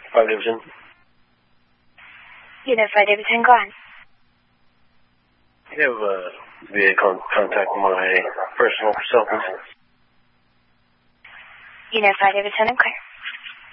5 Division. Unit 5 Division, go on. You have VA contact my personal cell phone. Unit 5 Division, I'm clear.